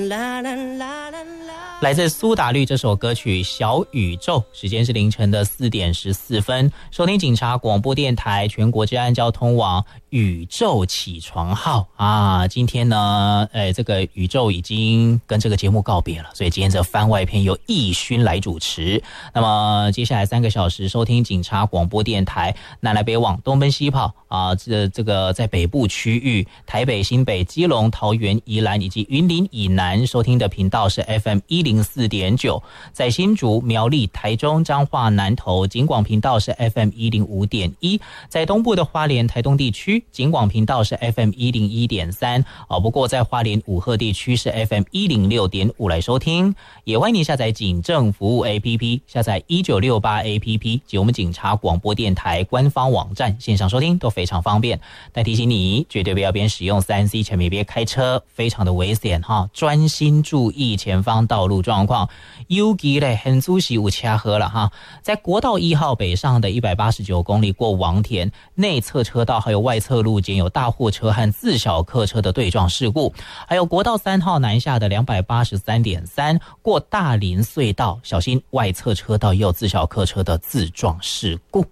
来自苏打绿这首歌曲《小宇宙》，时间是凌晨的4点14分。收听警察广播电台全国治安交通网宇宙起床号啊！今天呢，这个宇宙已经跟这个节目告别了，所以今天这番外篇由义勋来主持。那么接下来3个小时收听警察广播电台，南来北往，东奔西跑啊！这个在北部区域，台北、新北、基隆、桃园、宜兰以及云林以南收听的频道是 FM104.9， 在新竹、苗栗、台中、彰化、南投警广频道是 FM105.1， 在东部的花莲、台东地区警广频道是 FM101.3， 不过在花莲五鹤地区是 FM106.5 来收听。也欢迎你下载警政服务 APP， 下载1968 APP 及我们警察广播电台官方网站，线上收听都非常方便。但提醒你，绝对不要边使用 3C 前面边开车，非常的危险哈！专心注意前方道路状况。尤其咧，很仔细有车祸了哈！在国道1号北上的189公里过王田，内侧车道还有外侧路间有大货车和自小客车的对撞事故，还有国道3号南下的283.3过大林隧道，小心外侧车道也有自小客车的自撞事故。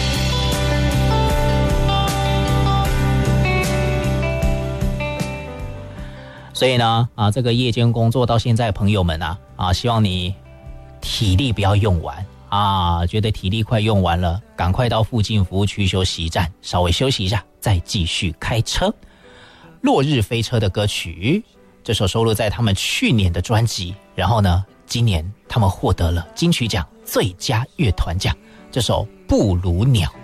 所以呢，这个夜间工作到现在，朋友们希望你体力不要用完觉得体力快用完了，赶快到附近服务区休息站稍微休息一下，再继续开车。落日飞车的歌曲，这首收录在他们去年的专辑，然后呢，今年他们获得了金曲奖最佳乐团奖，这首不如鸟。